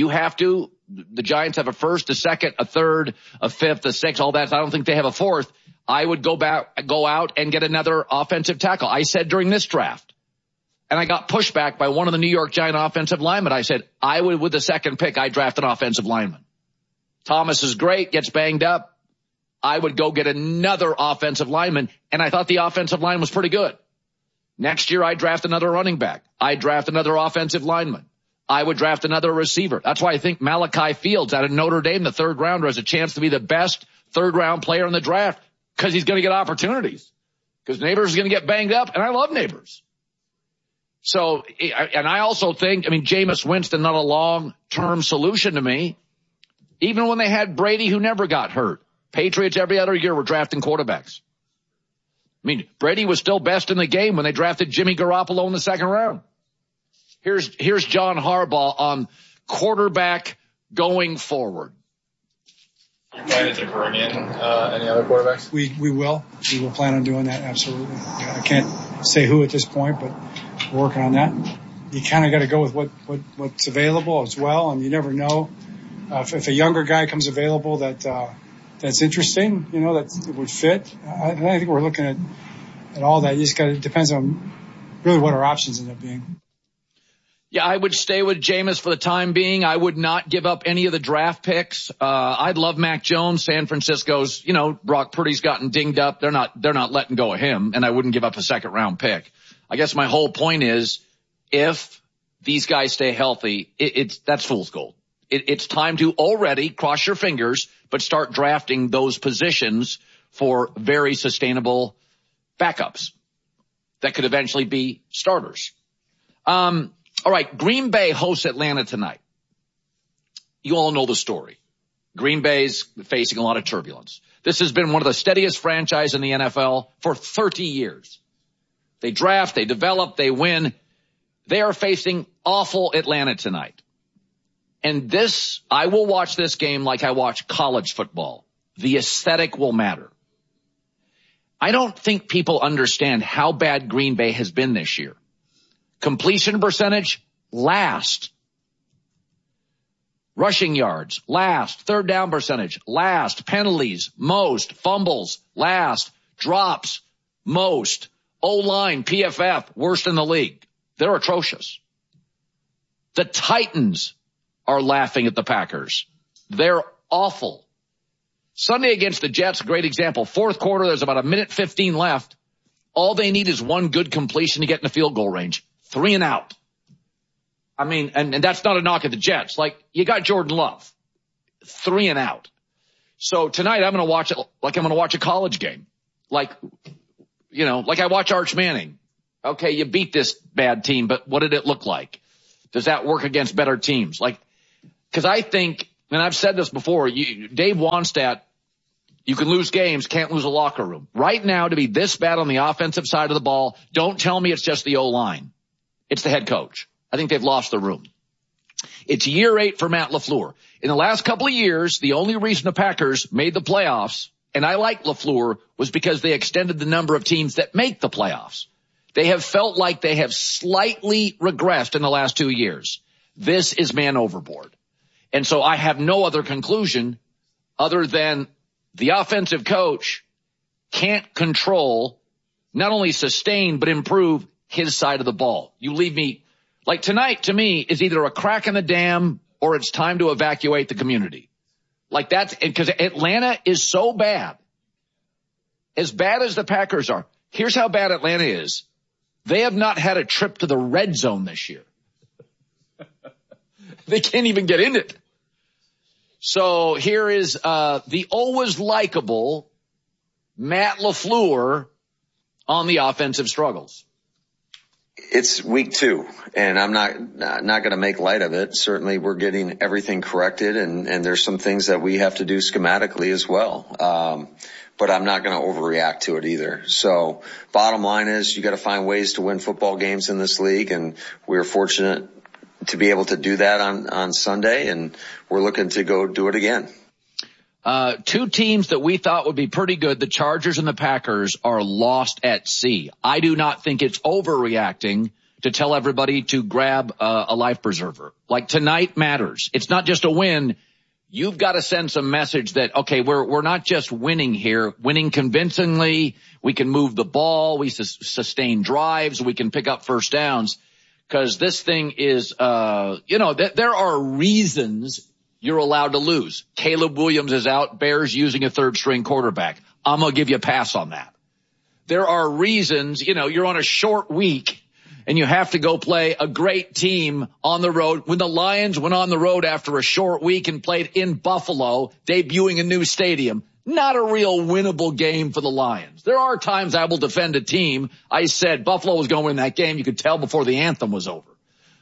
the Giants have a first, a second, a third, a fifth, a sixth, all that. I don't think they have a fourth. I would go out and get another offensive tackle. I said during this draft, and I got pushback by one of the New York Giant offensive linemen. I said, with the second pick, I draft an offensive lineman. Thomas is great, gets banged up. I would go get another offensive lineman, and I thought the offensive line was pretty good. Next year, I draft another running back. I draft another offensive lineman. I would draft another receiver. That's why I think Malachi Fields out of Notre Dame, the third rounder, has a chance to be the best third-round player in the draft because he's going to get opportunities. Because Neighbors is going to get banged up, and I love Neighbors. So, and I also think, Jameis Winston, not a long-term solution to me. Even when they had Brady, who never got hurt. Patriots every other year were drafting quarterbacks. Brady was still best in the game when they drafted Jimmy Garoppolo in the second round. Here's John Harbaugh on quarterback going forward. You planning to bring in any other quarterbacks? We will. We will plan on doing that, absolutely. I can't say who at this point, but we're working on that. You kind of got to go with what's available as well, and you never know if a younger guy comes available that's interesting, that would fit. I think we're looking at all that. It depends on really what our options end up being. Yeah, I would stay with Jameis for the time being. I would not give up any of the draft picks. I'd love Mac Jones. San Francisco's, Brock Purdy's gotten dinged up. They're not letting go of him, and I wouldn't give up a second round pick. I guess my whole point is, if these guys stay healthy, that's fool's gold. It's time to already cross your fingers, but start drafting those positions for very sustainable backups that could eventually be starters. All right, Green Bay hosts Atlanta tonight. You all know the story. Green Bay's facing a lot of turbulence. This has been one of the steadiest franchises in the NFL for 30 years. They draft, they develop, they win. They are facing awful Atlanta tonight. And I will watch this game like I watch college football. The aesthetic will matter. I don't think people understand how bad Green Bay has been this year. Completion percentage, last. Rushing yards, last. Third down percentage, last. Penalties, most. Fumbles, last. Drops, most. O-line, PFF, worst in the league. They're atrocious. The Titans are laughing at the Packers. They're awful. Sunday against the Jets, great example. Fourth quarter, there's about 1:15 left. All they need is one good completion to get in the field goal range. 3 and out. I mean, and that's not a knock at the Jets. Like, you got Jordan Love. 3 and out. So tonight I'm going to watch it like I'm going to watch a college game. Like, you know, like I watch Arch Manning. Okay, you beat this bad team, but what did it look like? Does that work against better teams? Like, cause I think, and I've said this before, Dave Wannstedt, you can lose games, can't lose a locker room. Right now, to be this bad on the offensive side of the ball, don't tell me it's just the O-line. It's the head coach. I think they've lost the room. It's year 8 for Matt LaFleur. In the last couple of years, the only reason the Packers made the playoffs, and I like LaFleur, was because they extended the number of teams that make the playoffs. They have felt like they have slightly regressed in the last 2 years. This is man overboard. And so I have no other conclusion other than the offensive coach can't control, not only sustain, but improve his side of the ball. You leave me, like tonight to me is either a crack in the dam or it's time to evacuate the community. Like that's, because Atlanta is so bad. As bad as the Packers are. Here's how bad Atlanta is. They have not had a trip to the red zone this year. They can't even get in it. So here is the always likable Matt LaFleur on the offensive struggles. It's week 2, and I'm not going to make light of it. Certainly we're getting everything corrected, and there's some things that we have to do schematically as well. But I'm not going to overreact to it either. So bottom line is you got to find ways to win football games in this league, and we're fortunate to be able to do that on Sunday, and we're looking to go do it again. 2 teams that we thought would be pretty good, the Chargers and the Packers, are lost at sea. I do not think it's overreacting to tell everybody to grab a life preserver. Like tonight matters. It's not just a win. You've got to send some message that, okay, we're not just winning here, winning convincingly. We can move the ball. We sustain drives. We can pick up first downs. Cause this thing is, there are reasons you're allowed to lose. Caleb Williams is out. Bears using a 3rd string quarterback. I'm going to give you a pass on that. There are reasons, you're on a short week and you have to go play a great team on the road. When the Lions went on the road after a short week and played in Buffalo, debuting a new stadium, not a real winnable game for the Lions. There are times I will defend a team. I said Buffalo was going to win that game. You could tell before the anthem was over.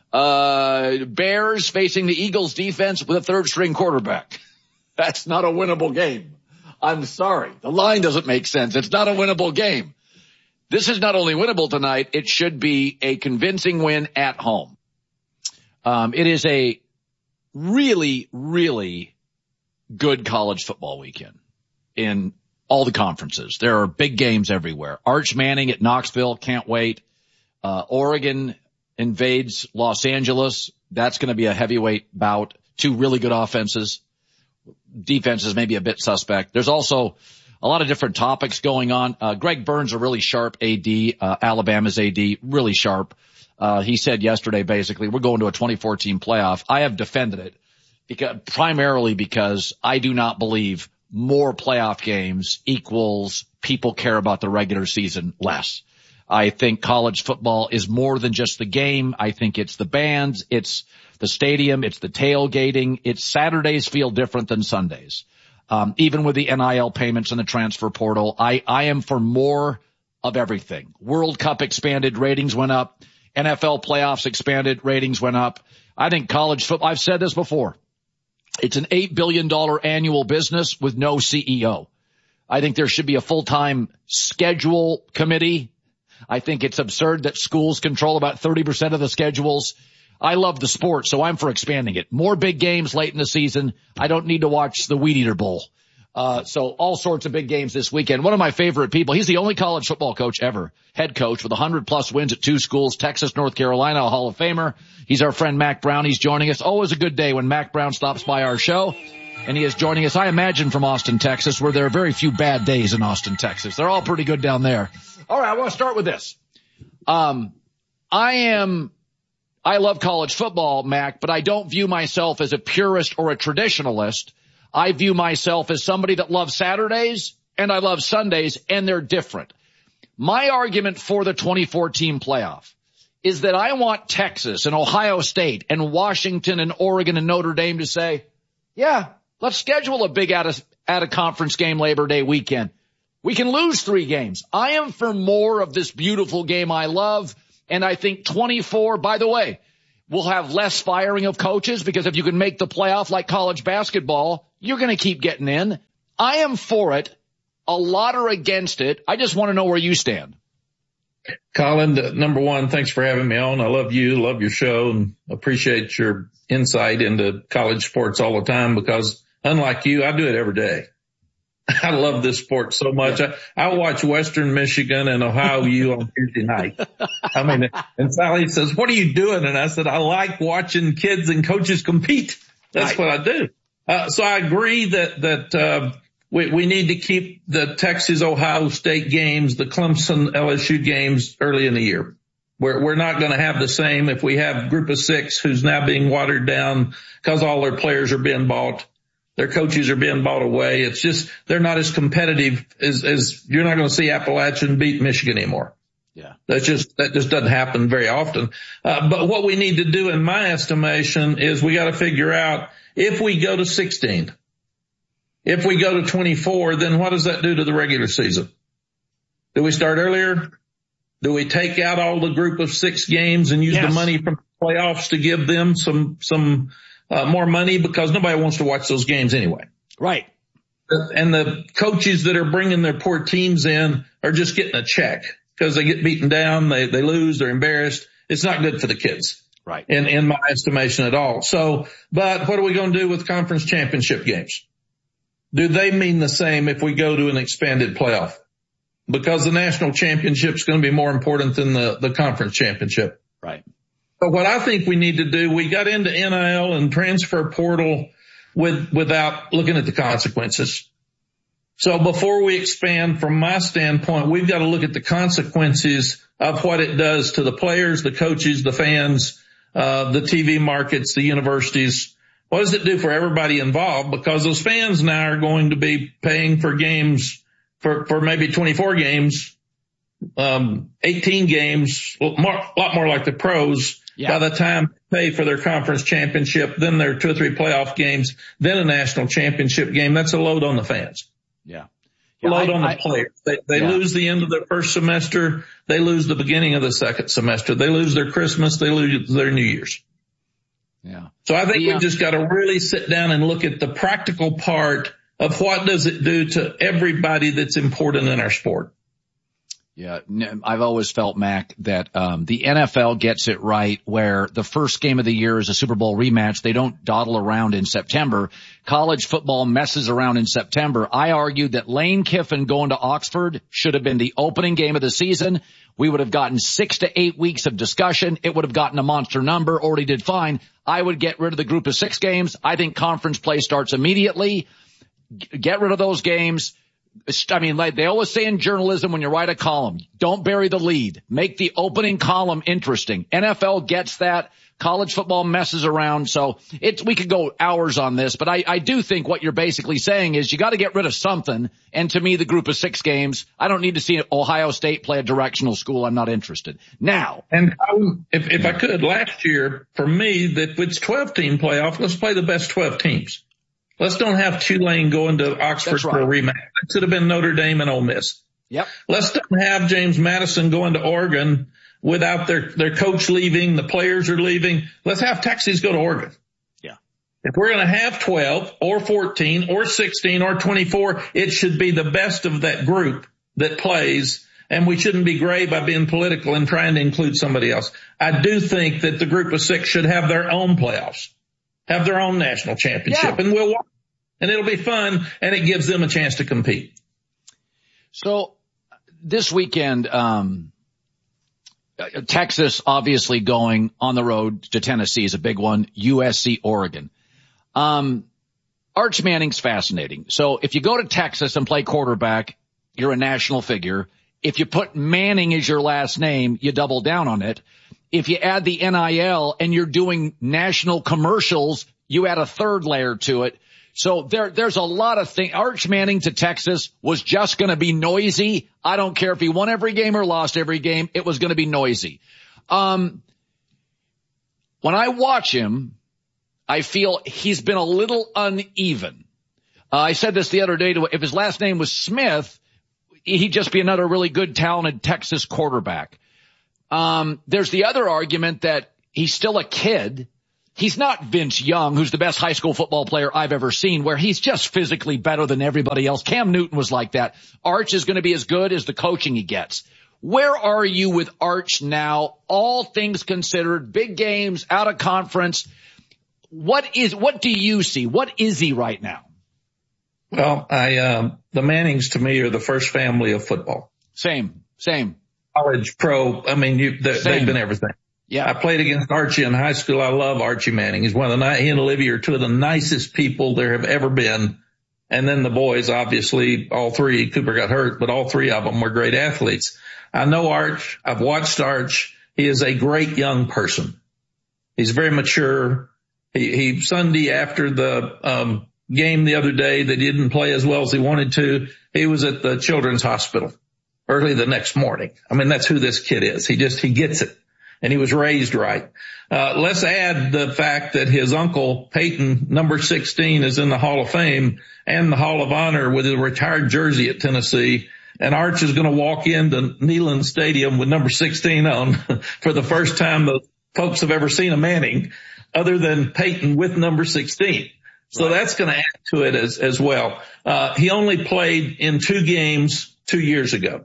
Bears facing the Eagles defense with a 3rd string quarterback. That's not a winnable game. I'm sorry. The line doesn't make sense. It's not a winnable game. This is not only winnable tonight, it should be a convincing win at home. It is a really, really good college football weekend in all the conferences. There are big games everywhere. Arch Manning at Knoxville, can't wait. Oregon invades Los Angeles. That's going to be a heavyweight bout. 2 really good offenses. Defenses maybe a bit suspect. There's also a lot of different topics going on. Greg Burns, a really sharp AD, Alabama's AD, really sharp. He said yesterday, basically, we're going to a 2014 playoff. I have defended it primarily because I do not believe more playoff games equals people care about the regular season less. I think college football is more than just the game. I think it's the bands, it's the stadium, it's the tailgating. It's Saturdays feel different than Sundays. Even with the NIL payments and the transfer portal, I am for more of everything. World Cup expanded, ratings went up. NFL playoffs expanded, ratings went up. I think college football, I've said this before, it's an $8 billion annual business with no CEO. I think there should be a full-time schedule committee. I think it's absurd that schools control about 30% of the schedules. I love the sport, so I'm for expanding it. More big games late in the season. I don't need to watch the Weed Eater Bowl. So all sorts of big games this weekend. One of my favorite people, he's the only college football coach ever, head coach with 100+ wins at 2 schools, Texas, North Carolina, a Hall of Famer. He's our friend Mac Brown. He's joining us. Always a good day when Mac Brown stops by our show. And he is joining us, I imagine, from Austin, Texas, where there are very few bad days in Austin, Texas. They're all pretty good down there. All right, I want to start with this. I love college football, Mac, but I don't view myself as a purist or a traditionalist. I view myself as somebody that loves Saturdays and I love Sundays, and they're different. My argument for the 2014 playoff is that I want Texas and Ohio State and Washington and Oregon and Notre Dame to say, yeah, let's schedule a big out-of-conference game Labor Day weekend. We can lose 3 games. I am for more of this beautiful game I love, and I think 24, by the way, we'll have less firing of coaches because if you can make the playoff like college basketball, you're going to keep getting in. I am for it. A lot are against it. I just want to know where you stand. Colin, number one, thanks for having me on. I love you, love your show, and appreciate your insight into college sports all the time because unlike you, I do it every day. I love this sport so much. I watch Western Michigan and Ohio U on Tuesday night. I mean, and Sally says, what are you doing? And I said, I like watching kids and coaches compete. That's what I do. So I agree that we need to keep the Texas Ohio State games, the Clemson LSU games early in the year. We're not going to have the same if we have Group of 6 who's now being watered down because all their players are being bought. Their coaches are being bought away. It's just, they're not as competitive as you're not going to see Appalachian beat Michigan anymore. Yeah. That just doesn't happen very often. But what we need to do in my estimation is we got to figure out if we go to 16, if we go to 24, then what does that do to the regular season? Do we start earlier? Do we take out all the Group of 6 games and use the money from the playoffs to give them some more money because nobody wants to watch those games anyway. Right. And the coaches that are bringing their poor teams in are just getting a check because they get beaten down. They lose. They're embarrassed. It's not good for the kids. Right. In my estimation at all. So, but what are we going to do with conference championship games? Do they mean the same if we go to an expanded playoff? Because the national championship is going to be more important than the conference championship. Right. But what I think we need to do, we got into NIL and transfer portal without looking at the consequences. So before we expand, from my standpoint, we've got to look at the consequences of what it does to the players, the coaches, the fans, the TV markets, the universities. What does it do for everybody involved? Because those fans now are going to be paying for games for maybe 24 games, 18 games, a lot more like the pros. Yeah. By the time they pay for their conference championship, then their 2 or 3 playoff games, then a national championship game, that's a load on the fans. Yeah. Load on the players. They lose the end of their first semester. They lose the beginning of the second semester. They lose their Christmas. They lose their New Year's. Yeah. So I think we just got to really sit down and look at the practical part of what does it do to everybody that's important in our sport. Yeah, I've always felt, Mac, that the NFL gets it right where the first game of the year is a Super Bowl rematch. They don't dawdle around in September. College football messes around in September. I argued that Lane Kiffin going to Oxford should have been the opening game of the season. We would have gotten 6 to 8 weeks of discussion. It would have gotten a monster number. Already did fine. I would get rid of the Group of 6 games. I think conference play starts immediately. Get rid of those games. I mean, like they always say in journalism, when you write a column, don't bury the lead. Make the opening column interesting. NFL gets that. College football messes around. So we could go hours on this, but I do think what you're basically saying is you got to get rid of something. And to me, the Group of 6 games, I don't need to see Ohio State play a directional school. I'm not interested. Now. And if I could, last year, for me, that it's 12-team playoff, let's play the best 12 teams. Let's don't have Tulane going to Oxford for a rematch. It should have been Notre Dame and Ole Miss. Yep. Let's don't have James Madison going to Oregon without their coach leaving, the players are leaving. Let's have Texas go to Oregon. Yeah. If we're going to have 12 or 14 or 16 or 24, it should be the best of that group that plays. And we shouldn't be gray by being political and trying to include somebody else. I do think that the Group of 6 should have their own playoffs. Have their own national championship, and we'll watch, and it'll be fun, and it gives them a chance to compete. So this weekend, Texas obviously going on the road to Tennessee is a big one. USC, Oregon. Arch Manning's fascinating. So if you go to Texas and play quarterback, you're a national figure. If you put Manning as your last name, you double down on it. if you add the NIL and you're doing national commercials, you add a third layer to it. So there's a lot of things. Arch Manning to Texas was just going to be noisy. I don't care if he won every game or lost every game. It was going to be noisy. When I watch him, I feel he's been a little uneven. I said this the other day, if his last name was Smith, he'd just be another really good, talented Texas quarterback. There's the other argument that he's still a kid. He's not Vince Young, who's the best high school football player I've ever seen, where he's just physically better than everybody else. Cam Newton was like that. Arch is going to be as good as the coaching he gets. Where are you with Arch now? All things considered, big games, out of conference. What do you see? What is he right now? Well, the Mannings to me are the first family of football. Same. College, pro. I mean, they've been everything. Yeah. I played against Archie in high school. I love Archie Manning. He's one of he and Olivia are two of the nicest people there have ever been. And then the boys, obviously, all three, Cooper got hurt, but all three of them were great athletes. I know Arch. I've watched Arch. He is a great young person. He's very mature. He Sunday after the, game the other day that he didn't play as well as he wanted to, he was at the Children's Hospital early the next morning. I mean, that's who this kid is. He gets it. And he was raised right. Let's add the fact that his uncle, Peyton, number 16, is in the Hall of Fame and the Hall of Honor with a retired jersey at Tennessee. And Arch is going to walk into Neyland Stadium with number 16 on for the first time the folks have ever seen a Manning other than Peyton with number 16. So that's going to add to it as well. He only played in 2 games 2 years ago.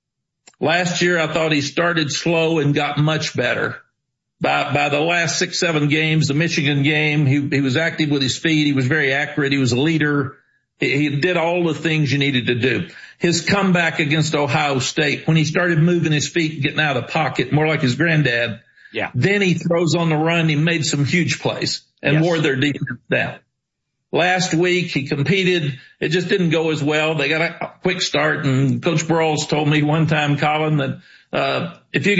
Last year, I thought he started slow and got much better. By the last 6-7 games, the Michigan game, he was active with his feet. He was very accurate. He was a leader. He did all the things you needed to do. His comeback against Ohio State, when he started moving his feet and getting out of the pocket, more like his granddad. Yeah. Then he throws on the run. He made some huge plays and wore their defense down. Last week he competed. It just didn't go as well. They got a quick start, and Coach Brawls told me one time, Colin, that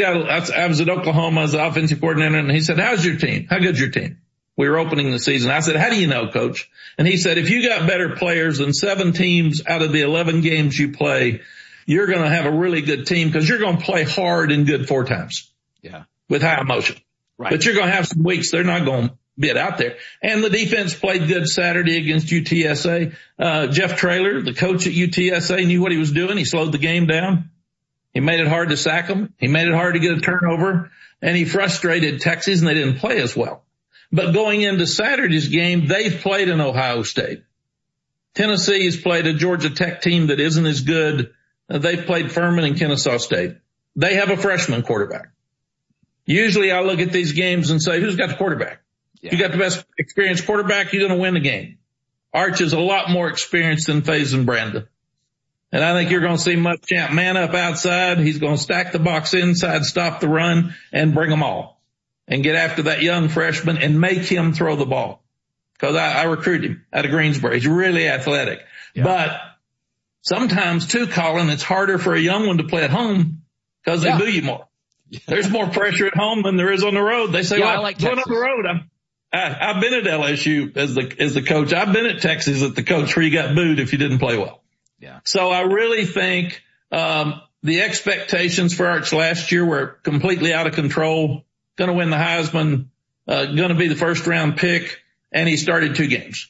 I was at Oklahoma as the offensive coordinator, and he said, "How's your team? How good's your team?" We were opening the season. I said, "How do you know, Coach?" And he said, "If you got better players than 7 teams out of the 11 games you play, you're going to have a really good team because you're going to play hard and good 4 times. Yeah, with high emotion. Right. But you're going to have some weeks they're not going to be out there." And the defense played good Saturday against UTSA. Jeff Traylor, the coach at UTSA, knew what he was doing. He slowed the game down. He made it hard to sack them. He made it hard to get a turnover, and he frustrated Texas, and they didn't play as well. But going into Saturday's game, they've played in Ohio State. Tennessee has played a Georgia Tech team that isn't as good. They've played Furman and Kennesaw State. They have a freshman quarterback. Usually I look at these games and say, who's got the quarterback? Yeah. You got the best experienced quarterback, you're going to win the game. Arch is a lot more experienced than Faison Brandon. And I think you're going to see Muschamp man up outside. He's going to stack the box inside, stop the run, and bring them all. And get after that young freshman and make him throw the ball. Because I recruited him out of Greensboro. He's really athletic. Yeah. But sometimes too, Colin, it's harder for a young one to play at home because they boo you more. There's more pressure at home than there is on the road. They say, well, going on the road, I've been at LSU as the coach. I've been at Texas as the coach where you got booed if you didn't play well. Yeah. So I really think, the expectations for Arch last year were completely out of control. Going to win the Heisman, going to be the first round pick, and he started 2 games.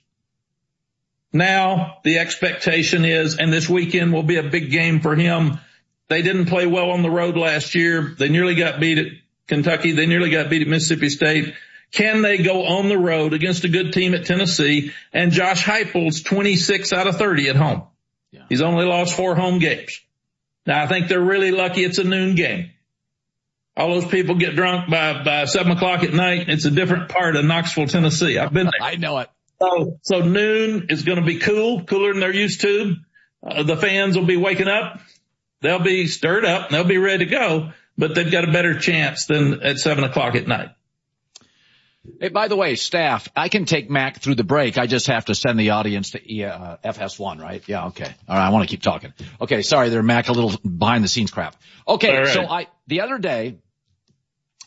Now the expectation is, and this weekend will be a big game for him. They didn't play well on the road last year. They nearly got beat at Kentucky. They nearly got beat at Mississippi State. Can they go on the road against a good team at Tennessee? And Josh Heupel's 26 out of 30 at home. Yeah. He's only lost 4 home games. Now I think they're really lucky it's a noon game. All those people get drunk by 7 o'clock at night. It's a different part of Knoxville, Tennessee. I've been there. I know it. So noon is going to be cooler than they're used to. The fans will be waking up. They'll be stirred up and they'll be ready to go, but they've got a better chance than at 7 o'clock at night. Hey, by the way, staff, I can take Mac through the break. I just have to send the audience to FS1, right? Yeah, okay. All right, I want to keep talking. Okay, sorry there, Mac, a little behind the scenes crap. Okay, right. So the other day,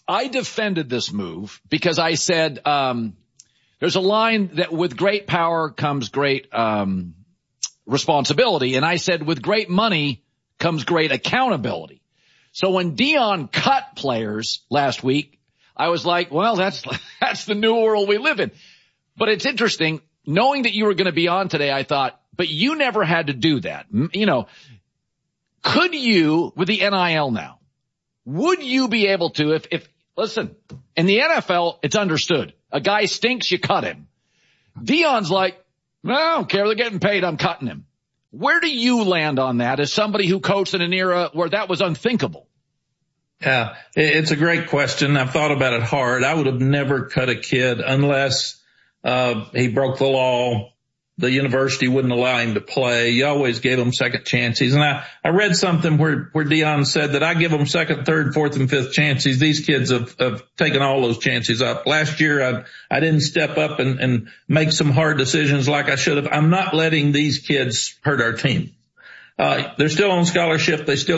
I defended this move because I said, there's a line that with great power comes great, responsibility. And I said with great money comes great accountability. So when Deion cut players last week, I was like, well, that's the new world we live in. But it's interesting, knowing that you were going to be on today, I thought, but you never had to do that. You know, could you, with the NIL now, would you be able to, if listen, in the NFL, it's understood. A guy stinks, you cut him. Deion's like, I don't care, they're getting paid, I'm cutting him. Where do you land on that as somebody who coached in an era where that was unthinkable? Yeah, it's a great question. I've thought about it hard. I would have never cut a kid unless he broke the law. The university wouldn't allow him to play. You always gave him second chances. And I read something where Deion said that I give them second, third, fourth, and fifth chances. These kids have taken all those chances up. Last year, I didn't step up and make some hard decisions like I should have. I'm not letting these kids hurt our team. They're still on scholarship. They still